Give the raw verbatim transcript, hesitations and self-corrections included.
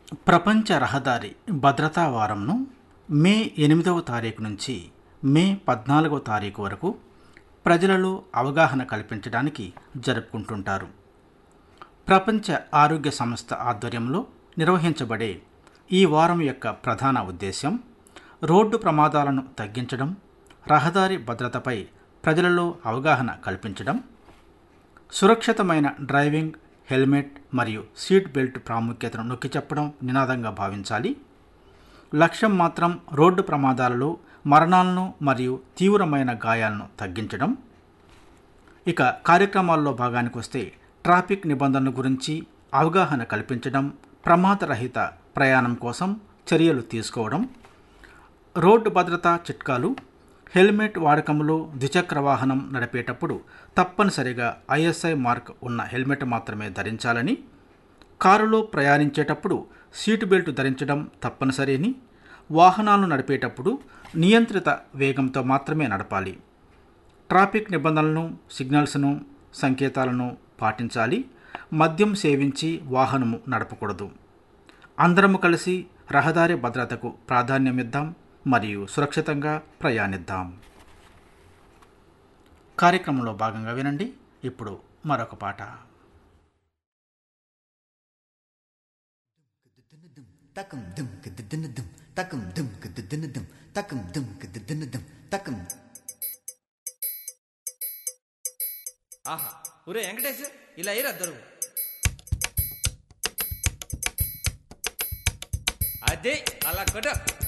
ప్రపంచ రహదారి భద్రతా వారంను మే ఎనిమిదవ తారీఖు నుంచి మే పద్నాలుగవ తారీఖు వరకు ప్రజలలో అవగాహన కల్పించడానికి జరుపుకుంటుంటారు. ప్రపంచ ఆరోగ్య సంస్థ ఆధ్వర్యంలో నిర్వహించబడే ఈ వారం యొక్క ప్రధాన ఉద్దేశ్యం రోడ్డు ప్రమాదాలను తగ్గించడం, రహదారి భద్రతపై ప్రజలలో అవగాహన కల్పించడం, సురక్షితమైన డ్రైవింగ్, హెల్మెట్ మరియు సీట్ బెల్ట్ ప్రాముఖ్యతను నొక్కి చెప్పడం నినాదంగా భావించాలి. లక్ష్యం మాత్రం రోడ్డు ప్రమాదాలలో మరణాలను మరియు తీవ్రమైన గాయాలను తగ్గించడం. ఇక కార్యక్రమాల్లో భాగానికి వస్తే ట్రాఫిక్ నిబంధనల గురించి అవగాహన కల్పించడం, ప్రమాదరహిత ప్రయాణం కోసం చర్యలు తీసుకోవడం, రోడ్డు భద్రతా చిట్కాలు, హెల్మెట్ వాడకంలో ద్విచక్ర వాహనం నడిపేటప్పుడు తప్పనిసరిగా ఐఎస్ఐ మార్క్ ఉన్న హెల్మెట్ మాత్రమే ధరించాలని, కారులో ప్రయాణించేటప్పుడు సీటు బెల్ట్ ధరించడం తప్పనిసరి అని, వాహనాలను నడిపేటప్పుడు నియంత్రిత వేగంతో మాత్రమే నడపాలి, ట్రాఫిక్ నిబంధనలను, సిగ్నల్స్ను, సంకేతాలను పాటించాలి, మద్యం సేవించి వాహనము నడపకూడదు. అందరము కలిసి రహదారి భద్రతకు ప్రాధాన్యమిద్దాం మరియు సురక్షితంగా ప్రయాణిద్దాం. కార్యక్రమంలో భాగంగా వినండి ఇప్పుడు మరొక పాట. తకం దుమ్ కదిదన దుమ్ తకం దుమ్ కదిదన దుమ్ తకం దుమ్ కదిదన దుమ్ తకం. ఆహా ఒరే వెంకటేష్, ఇలా అయ్యారు అద్దరు. అదే అలా కొట్ట.